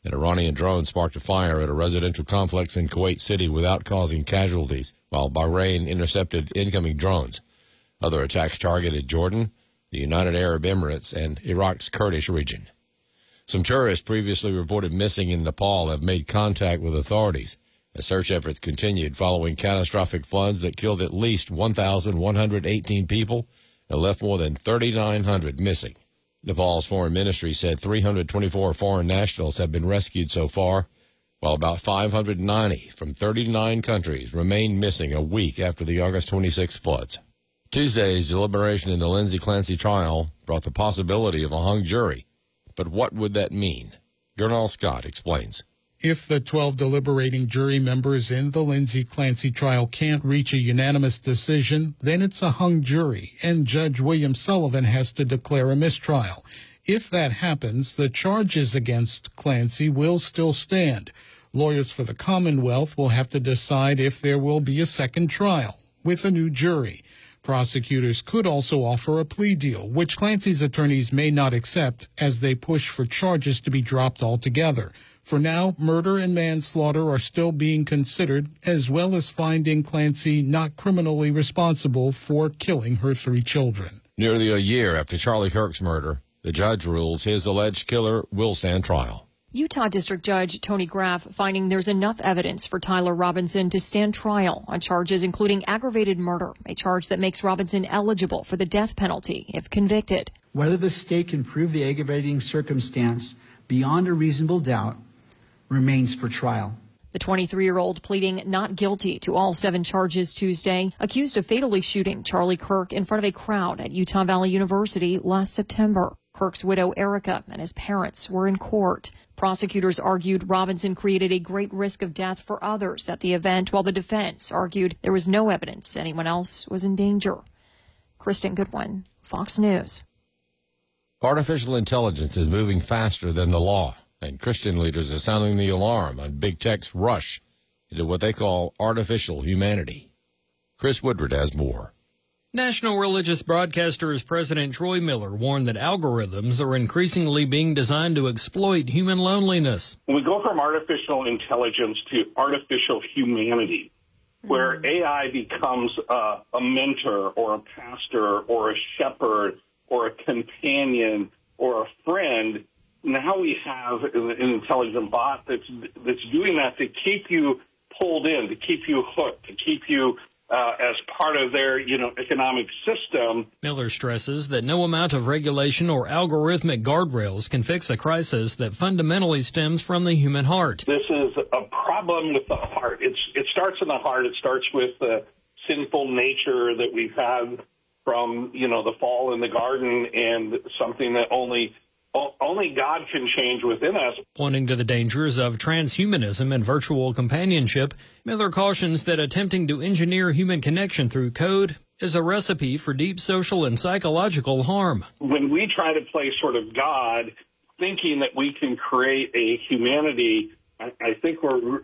An Iranian drone sparked a fire at a residential complex in Kuwait City without causing casualties, while Bahrain intercepted incoming drones. Other attacks targeted Jordan, the United Arab Emirates, and Iraq's Kurdish region. Some tourists previously reported missing in Nepal have made contact with authorities as search efforts continued following catastrophic floods that killed at least 1,118 people and left more than 3,900 missing. Nepal's foreign ministry said 324 foreign nationals have been rescued so far, while about 590 from 39 countries remain missing a week after the August 26 floods. Tuesday's deliberation in the Lindsay Clancy trial brought the possibility of a hung jury. But what would that mean? Gernal Scott explains. If the 12 deliberating jury members in the Lindsay Clancy trial can't reach a unanimous decision, then it's a hung jury, and Judge William Sullivan has to declare a mistrial. If that happens, the charges against Clancy will still stand. Lawyers for the Commonwealth will have to decide if there will be a second trial with a new jury. Prosecutors could also offer a plea deal, which Clancy's attorneys may not accept as they push for charges to be dropped altogether. For now, murder and manslaughter are still being considered, as well as finding Clancy not criminally responsible for killing her 3 children. Nearly a year after Charlie Kirk's murder, the judge rules his alleged killer will stand trial. Utah District Judge Tony Graff finding there's enough evidence for Tyler Robinson to stand trial on charges including aggravated murder, a charge that makes Robinson eligible for the death penalty if convicted. Whether the state can prove the aggravating circumstance beyond a reasonable doubt remains for trial. The 23-year-old pleading not guilty to all 7 charges Tuesday, accused of fatally shooting Charlie Kirk in front of a crowd at Utah Valley University last September. Kirk's widow, Erica, and his parents were in court. Prosecutors argued Robinson created a great risk of death for others at the event, while the defense argued there was no evidence anyone else was in danger. Kristen Goodwin, Fox News. Artificial intelligence is moving faster than the law, and Christian leaders are sounding the alarm on big tech's rush into what they call artificial humanity. Chris Woodward has more. National Religious Broadcasters President Troy Miller warned that algorithms are increasingly being designed to exploit human loneliness. We go from artificial intelligence to artificial humanity, where AI becomes a mentor or a pastor or a shepherd or a companion or a friend. Now we have an intelligent bot that's doing that to keep you pulled in, to keep you hooked, to keep you as part of their, economic system. Miller stresses that no amount of regulation or algorithmic guardrails can fix a crisis that fundamentally stems from the human heart. This is a problem with the heart. It starts in the heart. It starts with the sinful nature that we've had from, the fall in the garden, and something that only God can change within us. Pointing to the dangers of transhumanism and virtual companionship, Miller cautions that attempting to engineer human connection through code is a recipe for deep social and psychological harm. When we try to play sort of God, thinking that we can create a humanity, I think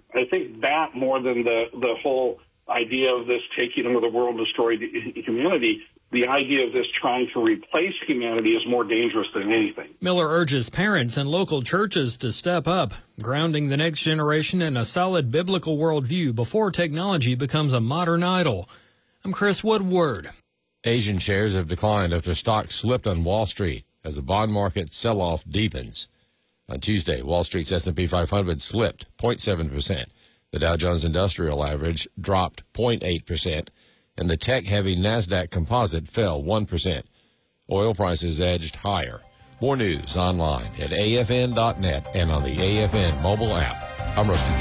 that more than the whole idea of this taking over the world, destroy humanity, the idea of this trying to replace humanity is more dangerous than anything. Miller urges parents and local churches to step up, grounding the next generation in a solid biblical worldview before technology becomes a modern idol. I'm Chris Woodward. Asian shares have declined after stocks slipped on Wall Street as the bond market sell-off deepens. On Tuesday, Wall Street's S&P 500 slipped 0.7%. The Dow Jones Industrial Average dropped 0.8%. And the tech-heavy NASDAQ Composite fell 1%. Oil prices edged higher. More news online at afn.net and on the AFN mobile app. I'm Rusty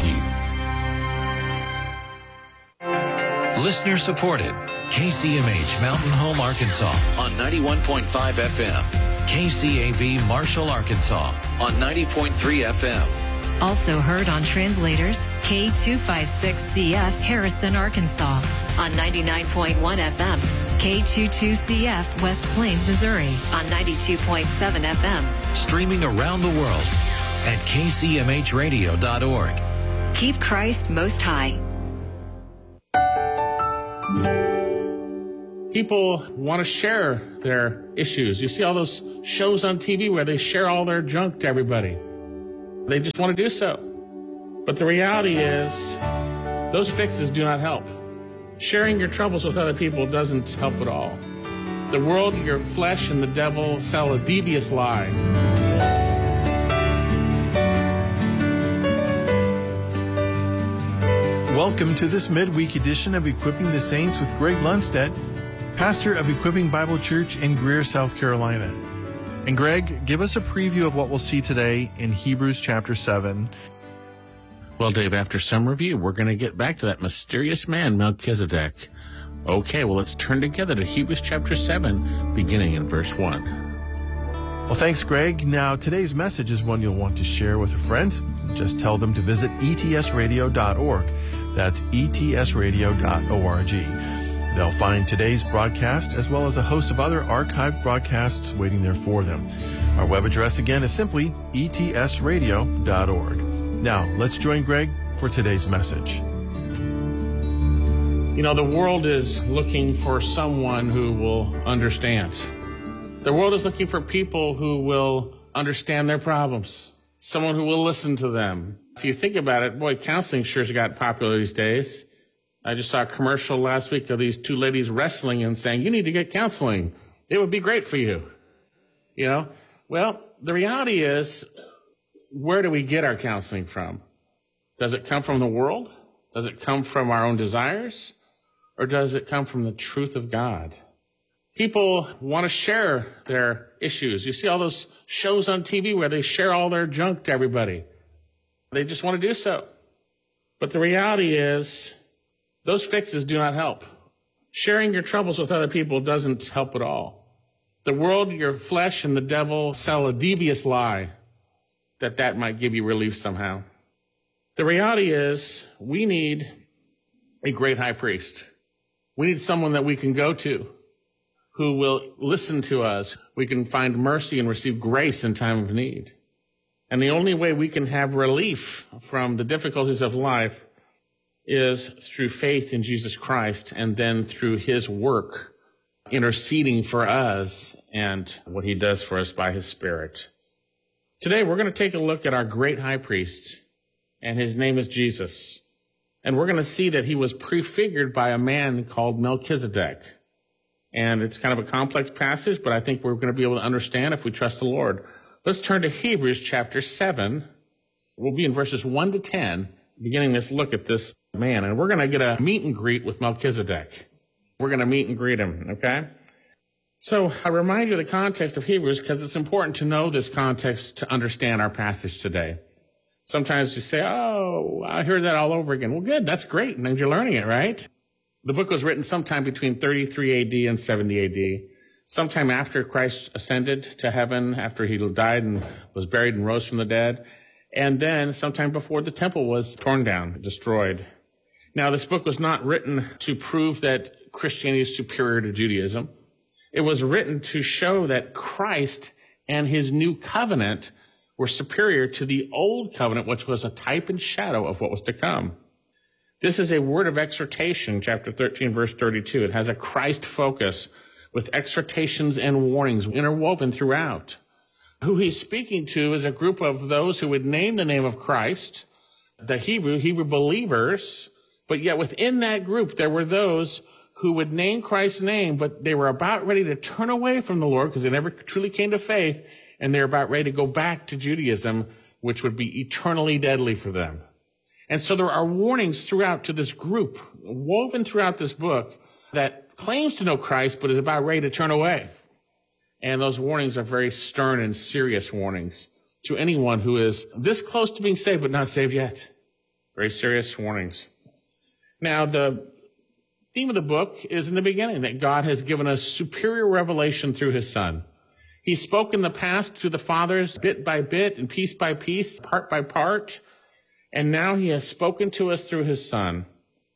Pugh. Listener supported. KCMH Mountain Home, Arkansas on 91.5 FM. KCAV Marshall, Arkansas on 90.3 FM. Also heard on translators, K256CF Harrison, Arkansas on 99.1 FM, K22CF West Plains, Missouri on 92.7 FM. Streaming around the world at kcmhradio.org. Keep Christ most high. People want to share their issues. You see all those shows on TV where they share all their junk to everybody. They just want to do so. But the reality is, those fixes do not help. Sharing your troubles with other people doesn't help at all. The world, your flesh, and the devil sell a devious lie. Welcome to this midweek edition of Equipping the Saints with Greg Lundstedt, pastor of Equipping Bible Church in Greer, South Carolina. And Greg, give us a preview of what we'll see today in Hebrews chapter 7. Well, Dave, after some review, we're going to get back to that mysterious man, Melchizedek. Okay, well, let's turn together to Hebrews chapter 7, beginning in verse 1. Well, thanks, Greg. Now, today's message is one you'll want to share with a friend. Just tell them to visit etsradio.org. That's etsradio.org. They'll find today's broadcast as well as a host of other archived broadcasts waiting there for them. Our web address again is simply etsradio.org. Now, let's join Greg for today's message. You know, the world is looking for someone who will understand. The world is looking for people who will understand their problems, someone who will listen to them. If you think about it, boy, counseling sure's got popular these days. I just saw a commercial last week of these two ladies wrestling and saying, you need to get counseling. It would be great for you. You know? Well, the reality is, where do we get our counseling from? Does it come from the world? Does it come from our own desires? Or does it come from the truth of God? People want to share their issues. You see all those shows on TV where they share all their junk to everybody. They just want to do so. But the reality is, those fixes do not help. Sharing your troubles with other people doesn't help at all. The world, your flesh, and the devil sell a devious lie that might give you relief somehow. The reality is, we need a great high priest. We need someone that we can go to who will listen to us. We can find mercy and receive grace in time of need. And the only way we can have relief from the difficulties of life is through faith in Jesus Christ and then through his work interceding for us and what he does for us by his Spirit. Today we're going to take a look at our great high priest, and his name is Jesus. And we're going to see that he was prefigured by a man called Melchizedek. And it's kind of a complex passage, but I think we're going to be able to understand if we trust the Lord. Let's turn to Hebrews chapter 7. We'll be in verses 1 to 10, beginning this look at this man. And we're going to get a meet and greet with Melchizedek. We're going to meet and greet him, okay? So I remind you of the context of Hebrews because it's important to know this context to understand our passage today. Sometimes you say, oh, I heard that all over again. Well, good, that's great, and then you're learning it, right? The book was written sometime between 33 AD and 70 AD, sometime after Christ ascended to heaven, after he died and was buried and rose from the dead, and then sometime before the temple was torn down, destroyed. Now, this book was not written to prove that Christianity is superior to Judaism. It was written to show that Christ and his new covenant were superior to the old covenant, which was a type and shadow of what was to come. This is a word of exhortation, chapter 13, verse 32. It has a Christ focus with exhortations and warnings interwoven throughout. Who he's speaking to is a group of those who would name the name of Christ, the Hebrew believers, but yet within that group there were those who would name Christ's name, but they were about ready to turn away from the Lord because they never truly came to faith, and they're about ready to go back to Judaism, which would be eternally deadly for them. And so there are warnings throughout to this group, woven throughout this book, that claims to know Christ, but is about ready to turn away. And those warnings are very stern and serious warnings to anyone who is this close to being saved, but not saved yet. Very serious warnings. Now, the theme of the book is in the beginning, that God has given us superior revelation through his Son. He spoke in the past to the fathers bit by bit and piece by piece, part by part. And now he has spoken to us through his Son,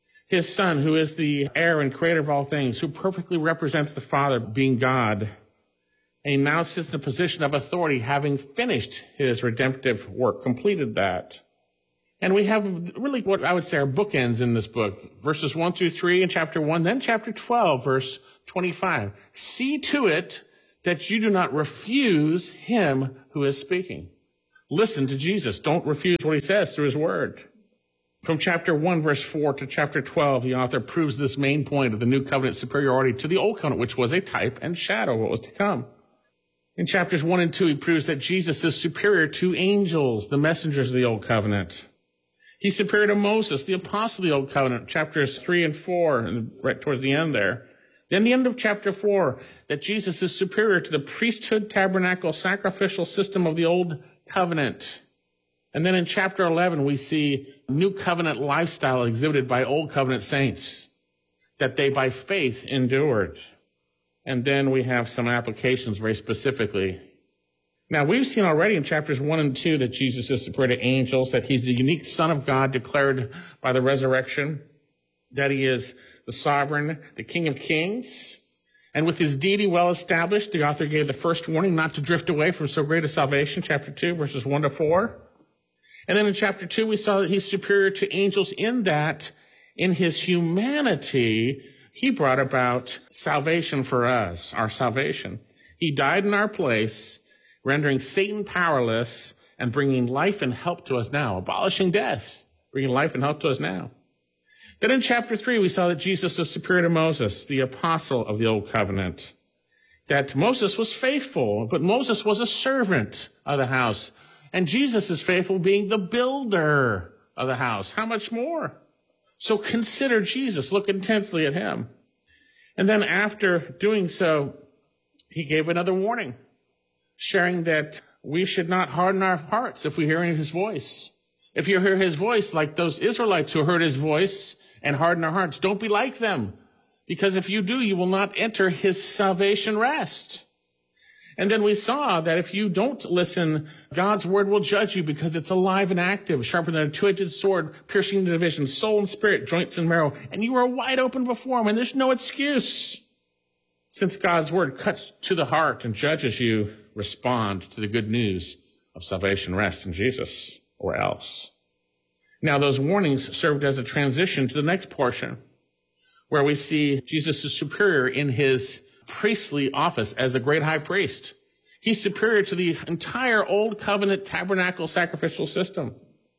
who is the heir and creator of all things, who perfectly represents the Father being God. And he now sits in a position of authority, having finished his redemptive work, completed that. And we have really what I would say are bookends in this book, verses 1 through 3 in chapter 1, then chapter 12, verse 25. See to it that you do not refuse him who is speaking. Listen to Jesus. Don't refuse what he says through his word. From chapter 1, verse 4 to chapter 12, the author proves this main point of the new covenant superiority to the old covenant, which was a type and shadow of what was to come. In chapters 1 and 2, he proves that Jesus is superior to angels, the messengers of the old covenant. He's superior to Moses, the apostle of the old covenant, chapters 3 and 4, and right towards the end there. Then the end of chapter 4, that Jesus is superior to the priesthood, tabernacle, sacrificial system of the old covenant. And then in chapter 11, we see new covenant lifestyle exhibited by old covenant saints, that they by faith endured. And then we have some applications very specifically. Now, we've seen already in chapters 1 and 2 that Jesus is superior to angels, that he's the unique Son of God declared by the resurrection, that he is the sovereign, the King of Kings. And with his deity well established, the author gave the first warning not to drift away from so great a salvation, chapter 2, verses 1 to 4. And then in chapter 2, we saw that he's superior to angels in that, in his humanity, he brought about salvation for us, our salvation. He died in our place, rendering Satan powerless and bringing life and help to us now, abolishing death, bringing life and help to us now. Then in chapter 3, we saw that Jesus is superior to Moses, the apostle of the old covenant, that Moses was faithful, but Moses was a servant of the house, and Jesus is faithful, being the builder of the house. How much more? So consider Jesus. Look intensely at him. And then after doing so, he gave another warning, sharing that we should not harden our hearts if we hear his voice. If you hear his voice, like those Israelites who heard his voice and hardened their hearts, don't be like them. Because if you do, you will not enter his salvation rest. And then we saw that if you don't listen, God's word will judge you because it's alive and active, sharper than a two-edged sword, piercing the division, soul and spirit, joints and marrow. And you are wide open before him, and there's no excuse. Since God's word cuts to the heart and judges you, respond to the good news of salvation rest in Jesus, or else. Now, those warnings served as a transition to the next portion, where we see Jesus is superior in his priestly office as the great high priest. He's superior to the entire old covenant tabernacle sacrificial system.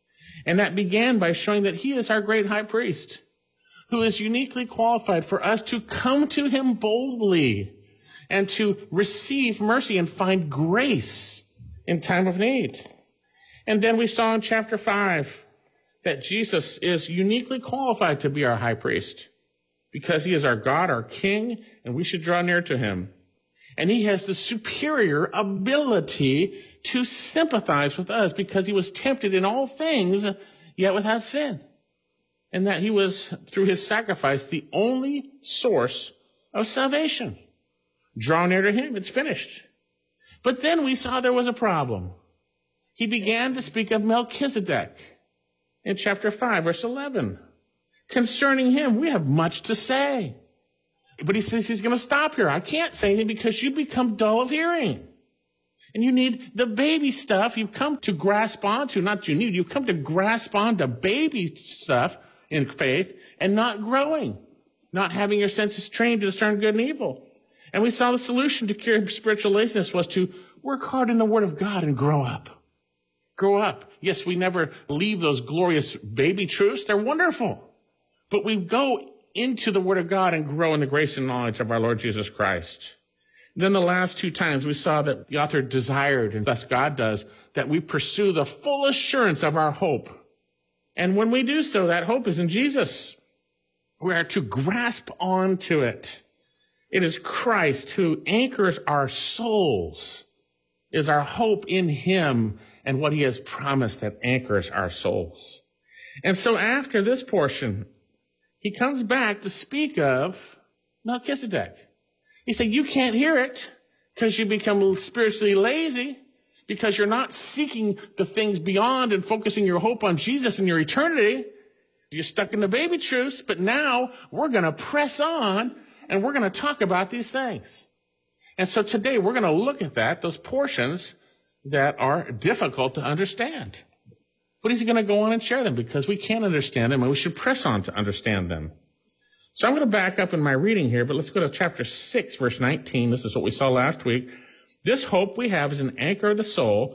And that began by showing that he is our great high priest, who is uniquely qualified for us to come to him boldly and to receive mercy and find grace in time of need. And then we saw in chapter 5 that Jesus is uniquely qualified to be our high priest, because he is our God, our King, and we should draw near to him. And he has the superior ability to sympathize with us because he was tempted in all things, yet without sin. And that he was, through his sacrifice, the only source of salvation. Draw near to him, it's finished. But then we saw there was a problem. He began to speak of Melchizedek in chapter 5, verse 11. Concerning him, we have much to say. But he says he's going to stop here. I can't say anything because you become dull of hearing. And you need the baby stuff you've come to grasp onto, you've come to grasp onto baby stuff in faith and not growing, not having your senses trained to discern good and evil. And we saw the solution to cure spiritual laziness was to work hard in the Word of God and grow up. Grow up. Yes, we never leave those glorious baby truths. They're wonderful. But we go into the Word of God and grow in the grace and knowledge of our Lord Jesus Christ. And then the last two times we saw that the author desired, and thus God does, that we pursue the full assurance of our hope. And when we do so, that hope is in Jesus. We are to grasp onto it. It is Christ who anchors our souls, is our hope in him and what he has promised that anchors our souls. And so after this portion, he comes back to speak of Melchizedek. He said, you can't hear it because you become spiritually lazy, because you're not seeking the things beyond and focusing your hope on Jesus and your eternity. You're stuck in the baby truths, but now we're going to press on and we're going to talk about these things. And so today we're going to look at those portions that are difficult to understand. But he's going to go on and share them because we can't understand them and we should press on to understand them. So I'm going to back up in my reading here, but let's go to chapter 6, verse 19. This is what we saw last week. This hope we have is an anchor of the soul,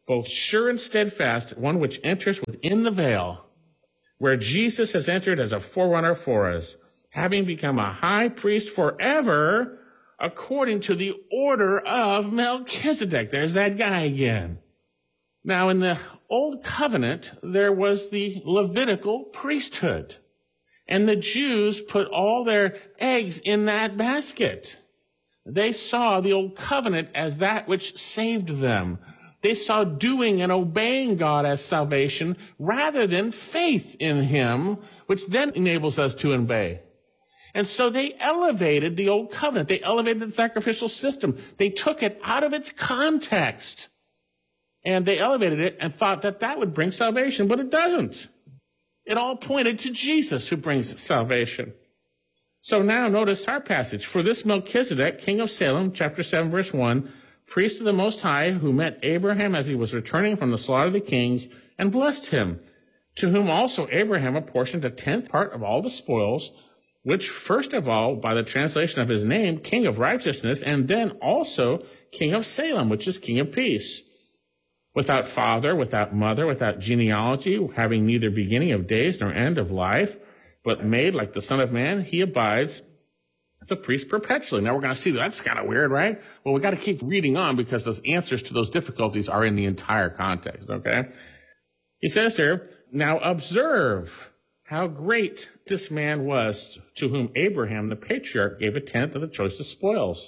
both sure and steadfast, one which enters within the veil, where Jesus has entered as a forerunner for us, having become a high priest forever, according to the order of Melchizedek. There's that guy again. Now, in the Old Covenant, there was the Levitical priesthood, and the Jews put all their eggs in that basket. They saw the Old Covenant as that which saved them. They saw doing and obeying God as salvation rather than faith in him, which then enables us to obey. And so they elevated the Old Covenant. They elevated the sacrificial system. They took it out of its context, and they elevated it and thought that that would bring salvation, but it doesn't. It all pointed to Jesus, who brings salvation. So now notice our passage. For this Melchizedek, king of Salem, chapter 7, verse 1, priest of the Most High, who met Abraham as he was returning from the slaughter of the kings, and blessed him, to whom also Abraham apportioned a tenth part of all the spoils, which first of all, by the translation of his name, King of Righteousness, and then also King of Salem, which is King of Peace. Without father, without mother, without genealogy, having neither beginning of days nor end of life, but made like the Son of Man, he abides as a priest perpetually. Now we're going to see that's kind of weird, right? Well, we got to keep reading on because those answers to those difficulties are in the entire context, okay? He says here, now observe how great this man was, to whom Abraham the patriarch gave a tenth of the choicest spoils.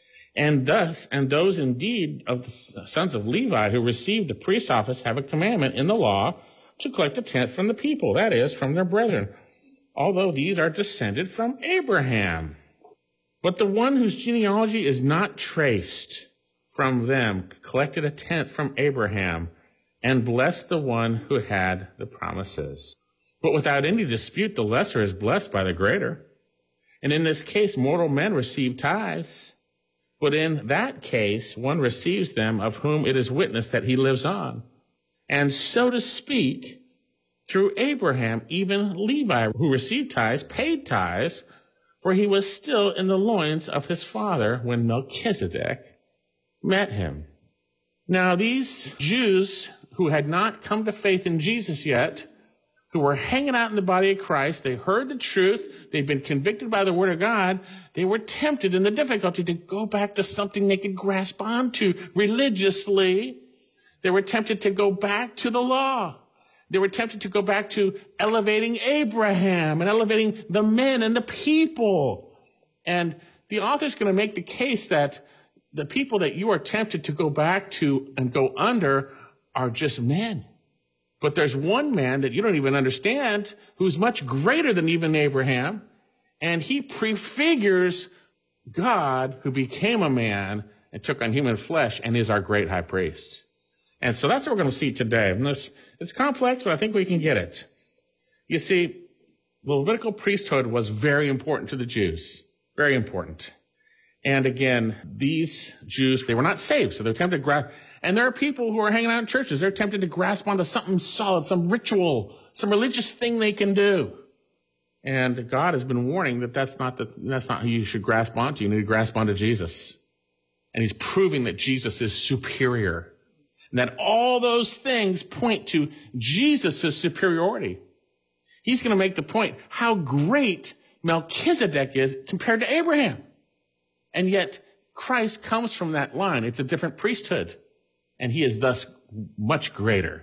And those indeed of the sons of Levi who received the priest's office have a commandment in the law to collect a tenth from the people, that is, from their brethren, although these are descended from Abraham. But the one whose genealogy is not traced from them collected a tenth from Abraham and blessed the one who had the promises. But without any dispute, the lesser is blessed by the greater. And in this case, mortal men receive tithes. But in that case, one receives them of whom it is witnessed that he lives on. And so to speak, through Abraham, even Levi, who received tithes, paid tithes, for he was still in the loins of his father when Melchizedek met him. Now, these Jews who had not come to faith in Jesus yet, who were hanging out in the body of Christ, they heard the truth, they'd been convicted by the word of God, they were tempted in the difficulty to go back to something they could grasp onto religiously. They were tempted to go back to the law. They were tempted to go back to elevating Abraham and elevating the men and the people. And the author's going to make the case that the people that you are tempted to go back to and go under are just men. But there's one man that you don't even understand who's much greater than even Abraham, and he prefigures God who became a man and took on human flesh and is our great high priest. And so that's what we're going to see today. And it's complex, but I think we can get it. You see, the Levitical priesthood was very important to the Jews, very important. And again, these Jews, they were not saved, so they're tempted to grasp. And there are people who are hanging out in churches. They're tempted to grasp onto something solid, some ritual, some religious thing they can do. And God has been warning that that's not who you should grasp onto. You need to grasp onto Jesus. And he's proving that Jesus is superior. And that all those things point to Jesus' superiority. He's going to make the point how great Melchizedek is compared to Abraham. And yet, Christ comes from that line. It's a different priesthood. And he is thus much greater.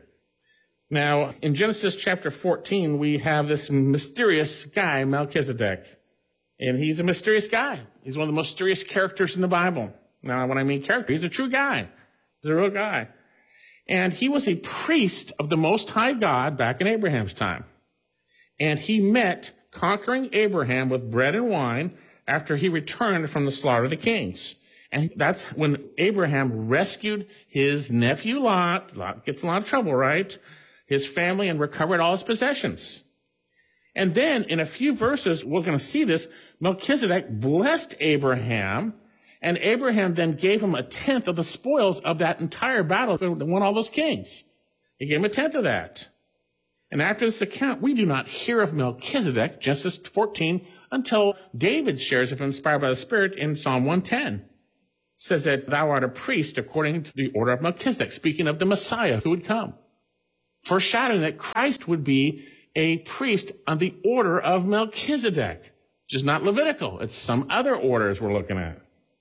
Now, in Genesis chapter 14, we have this mysterious guy, Melchizedek. And he's a mysterious guy. He's one of the most mysterious characters in the Bible. Now, when I mean character, he's a true guy. He's a real guy. And he was a priest of the Most High God back in Abraham's time. And he met conquering Abraham with bread and wine after he returned from the slaughter of the kings. And that's when Abraham rescued his nephew Lot. Lot gets in a lot of trouble, right? His family, and recovered all his possessions. And then in a few verses, we're going to see this. Melchizedek blessed Abraham, and Abraham then gave him a tenth of the spoils of that entire battle that won all those kings. He gave him a tenth of that. And after this account, we do not hear of Melchizedek, Genesis 14, until David shares of him inspired by the Spirit in Psalm 110. says that thou art a priest according to the order of Melchizedek, speaking of the Messiah who would come, foreshadowing that Christ would be a priest on the order of Melchizedek, which is not Levitical. It's some other orders we're looking at.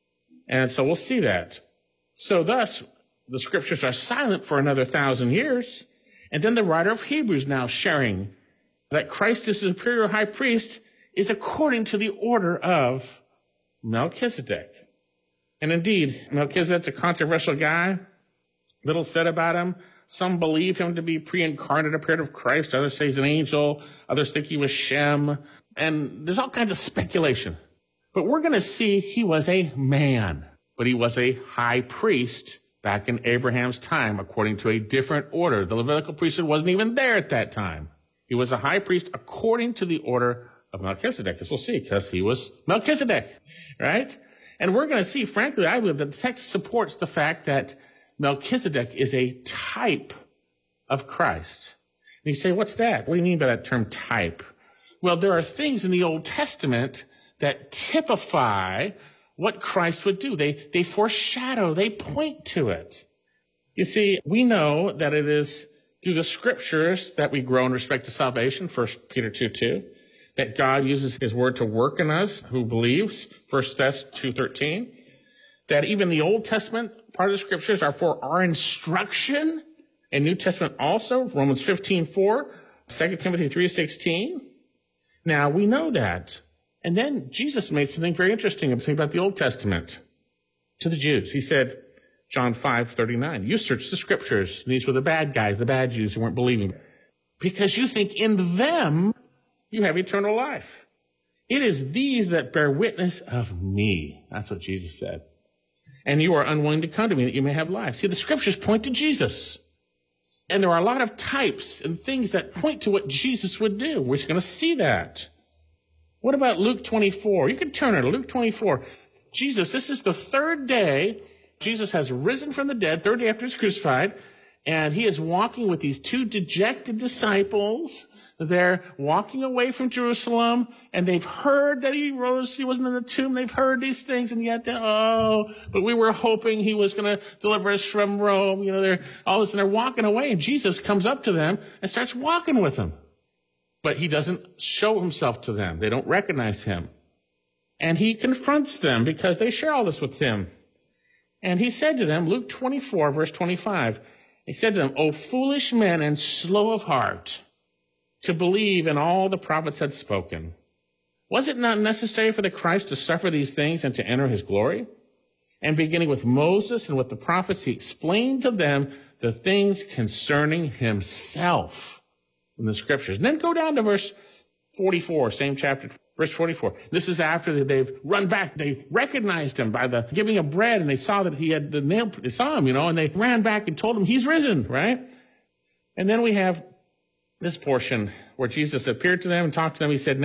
And so we'll see that. So thus, the scriptures are silent for another 1,000 years. And then the writer of Hebrews now sharing that Christ is the superior high priest is according to the order of Melchizedek. And indeed, Melchizedek's a controversial guy. Little said about him. Some believe him to be pre-incarnate, appeared of Christ. Others say he's an angel. Others think he was Shem. And there's all kinds of speculation. But we're going to see he was a man. But he was a high priest back in Abraham's time, according to a different order. The Levitical priesthood wasn't even there at that time. He was a high priest according to the order of Melchizedek, as we'll see, because he was Melchizedek, right? And we're going to see, frankly, I believe that the text supports the fact that Melchizedek is a type of Christ. And you say, what's that? What do you mean by that term type? Well, there are things in the Old Testament that typify what Christ would do. They foreshadow, they point to it. You see, we know that it is through the scriptures that we grow in respect to salvation, 1 Peter 2:2, that God uses his word to work in us who believes, 1 Thess 2:13, that even the Old Testament part of the scriptures are for our instruction, and New Testament also, Romans 15:4, 2 Timothy 3:16. Now, we know that. And then Jesus made something very interesting about the Old Testament to the Jews. He said, John 5:39, you search the scriptures. And these were the bad guys, the bad Jews who weren't believing, because you think in them you have eternal life. It is these that bear witness of me. That's what Jesus said. And you are unwilling to come to me that you may have life. See, the scriptures point to Jesus. And there are a lot of types and things that point to what Jesus would do. We're just going to see that. What about Luke 24? You can turn it to Luke 24. Jesus, this is the third day. Jesus has risen from the dead, third day after he's crucified, and he is walking with these two dejected disciples. They're walking away from Jerusalem, and they've heard that he rose, he wasn't in the tomb. They've heard these things, and yet, but we were hoping he was going to deliver us from Rome. They're all this, and they're walking away, and Jesus comes up to them and starts walking with them. But he doesn't show himself to them. They don't recognize him. And he confronts them because they share all this with him. And he said to them, Luke 24, verse 25, he said to them, O foolish men and slow of heart, to believe in all the prophets had spoken. Was it not necessary for the Christ to suffer these things and to enter his glory? And beginning with Moses and with the prophets, he explained to them the things concerning himself in the scriptures. And then go down to verse 44, same chapter, verse 44. This is after they've run back. They recognized him by the giving of bread, and they saw that he had the nail. They saw him, and they ran back and told him he's risen, right? And then we have this portion where Jesus appeared to them and talked to them. He said,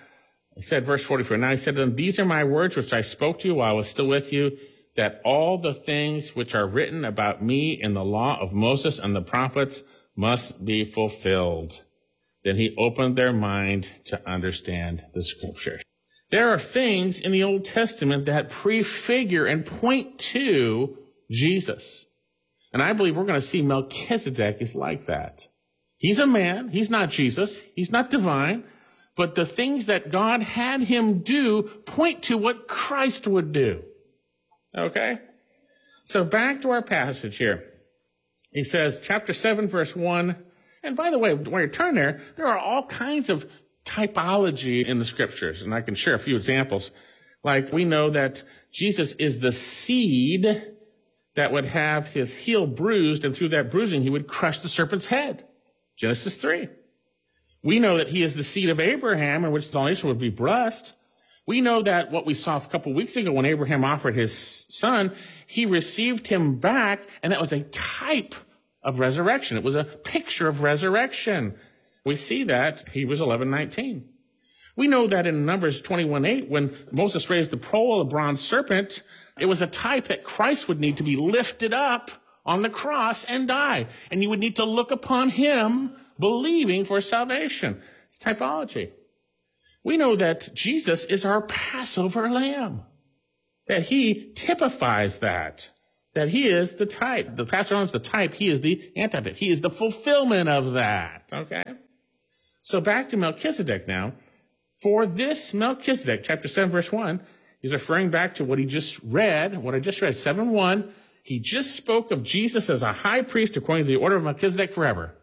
verse 44, now he said to them, these are my words which I spoke to you while I was still with you, that all the things which are written about me in the law of Moses and the prophets must be fulfilled. Then he opened their mind to understand the scriptures. There are things in the Old Testament that prefigure and point to Jesus. And I believe we're going to see Melchizedek is like that. He's a man. He's not Jesus. He's not divine. But the things that God had him do point to what Christ would do. Okay? So back to our passage here. He says, chapter 7, verse 1. And by the way, when you turn there are all kinds of typology in the scriptures. And I can share a few examples. Like we know that Jesus is the seed that would have his heel bruised, and through that bruising, he would crush the serpent's head. Genesis 3. We know that he is the seed of Abraham, in which the nation would be blessed. We know that what we saw a couple of weeks ago when Abraham offered his son, he received him back, and that was a type of resurrection. It was a picture of resurrection. We see that, Hebrews 11:19. We know that in Numbers 21:8, when Moses raised the pole of the bronze serpent, it was a type that Christ would need to be lifted up on the cross and die. And you would need to look upon him believing for salvation. It's typology. We know that Jesus is our Passover lamb. that he typifies that he is the type. The Pastor Aaron is the type. He is the antitype. He is the fulfillment of that. Okay? So back to Melchizedek now. For this Melchizedek, chapter 7, verse 1, he's referring back to what I just read, 7:1. He just spoke of Jesus as a high priest according to the order of Melchizedek forever.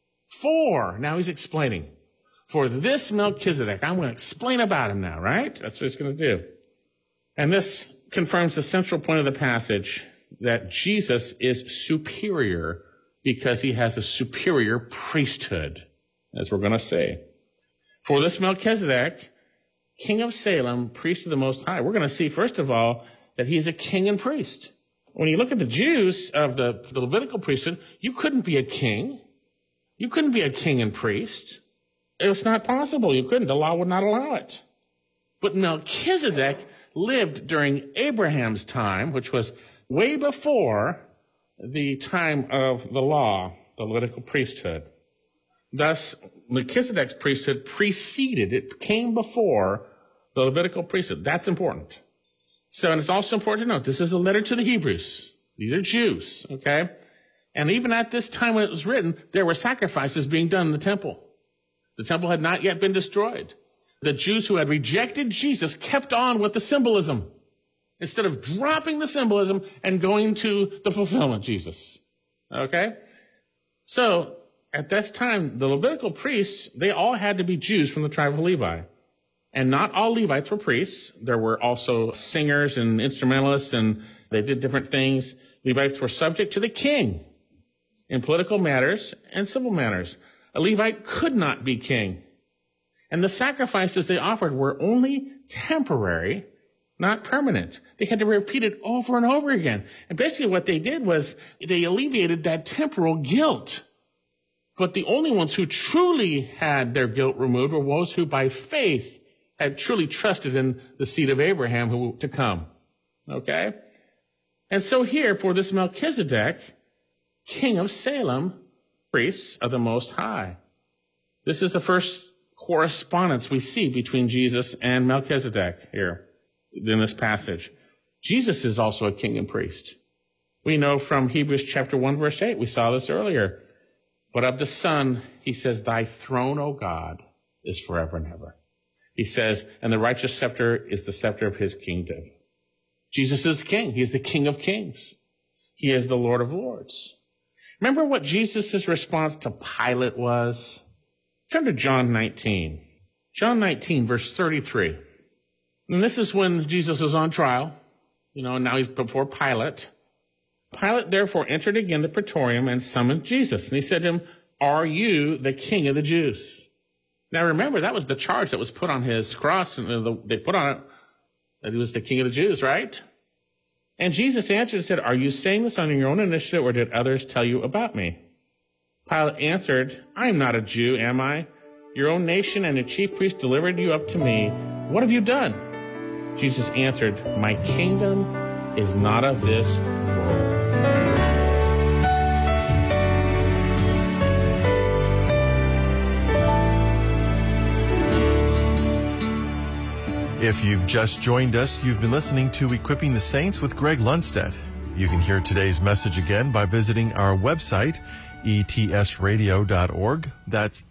Now he's explaining. For this Melchizedek, I'm going to explain about him now, right? That's what he's going to do. And this confirms the central point of the passage, that Jesus is superior because he has a superior priesthood, as we're going to say. For this Melchizedek, king of Salem, priest of the Most High, we're going to see, first of all, that he is a king and priest. When you look at the Jews of the Levitical priesthood, you couldn't be a king. You couldn't be a king and priest. It was not possible. You couldn't. The law would not allow it. But Melchizedek lived during Abraham's time, which was way before the time of the law, the Levitical priesthood. Thus, Melchizedek's priesthood it came before the Levitical priesthood. That's important. So, and it's also important to note, this is a letter to the Hebrews. These are Jews, okay? And even at this time when it was written, there were sacrifices being done in the temple. The temple had not yet been destroyed. The Jews who had rejected Jesus kept on with the symbolism instead of dropping the symbolism and going to the fulfillment, Jesus. Okay? So, at this time, the Levitical priests, they all had to be Jews from the tribe of Levi. And not all Levites were priests. There were also singers and instrumentalists, and they did different things. Levites were subject to the king in political matters and civil matters. A Levite could not be king. And the sacrifices they offered were only temporary, not permanent. They had to repeat it over and over again. And basically what they did was they alleviated that temporal guilt. But the only ones who truly had their guilt removed were those who by faith had truly trusted in the seed of Abraham who to come. Okay? And so here, for this Melchizedek, king of Salem, priests of the Most High. This is the first correspondence we see between Jesus and Melchizedek here in this passage. Jesus is also a king and priest. We know from Hebrews chapter 1, verse 8, we saw this earlier. But of the Son, he says, thy throne, O God, is forever and ever. He says, and the righteous scepter is the scepter of his kingdom. Jesus is king. He is the King of kings. He is the Lord of lords. Remember what Jesus' response to Pilate was? Turn to John 19. John 19, verse 33. And this is when Jesus is on trial. And now he's before Pilate. Pilate therefore entered again the praetorium and summoned Jesus. And he said to him, are you the king of the Jews? Now remember, that was the charge that was put on his cross. And they put on it that he was the king of the Jews, right? And Jesus answered and said, are you saying this on your own initiative, or did others tell you about me? Pilate answered, I am not a Jew, am I? Your own nation and the chief priest delivered you up to me. What have you done? Jesus answered, my kingdom is not of this world. If you've just joined us, you've been listening to Equipping the Saints with Greg Lundstedt. You can hear today's message again by visiting our website, etsradio.org. That's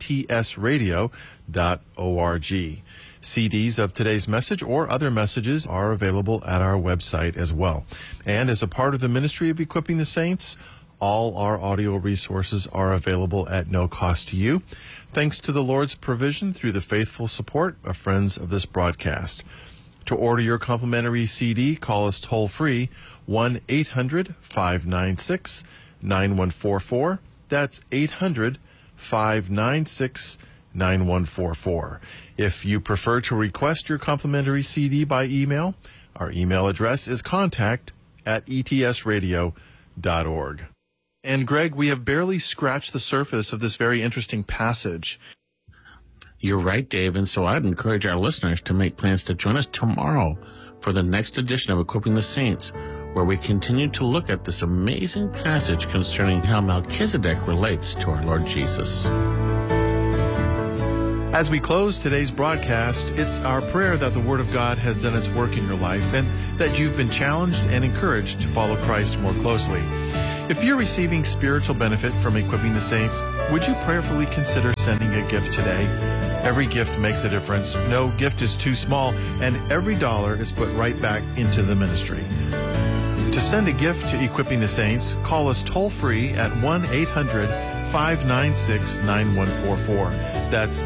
etsradio.org. CDs of today's message or other messages are available at our website as well. And as a part of the ministry of Equipping the Saints, all our audio resources are available at no cost to you, thanks to the Lord's provision through the faithful support of friends of this broadcast. To order your complimentary CD, call us toll-free, 1-800-596-9144. That's 800-596-9144. If you prefer to request your complimentary CD by email, our email address is contact@etsradio.org. And Greg, we have barely scratched the surface of this very interesting passage. You're right, Dave, and so I'd encourage our listeners to make plans to join us tomorrow for the next edition of Equipping the Saints, where we continue to look at this amazing passage concerning how Melchizedek relates to our Lord Jesus. As we close today's broadcast, it's our prayer that the Word of God has done its work in your life and that you've been challenged and encouraged to follow Christ more closely. If you're receiving spiritual benefit from Equipping the Saints, would you prayerfully consider sending a gift today? Every gift makes a difference. No gift is too small, and every dollar is put right back into the ministry. To send a gift to Equipping the Saints, call us toll-free at 1-800-596-9144. That's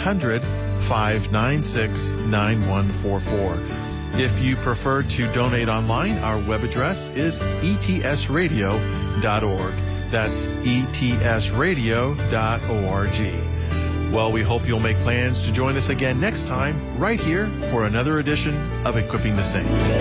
800-596-9144. If you prefer to donate online, our web address is etsradio.org. That's etsradio.org. Well, we hope you'll make plans to join us again next time, right here, for another edition of Equipping the Saints.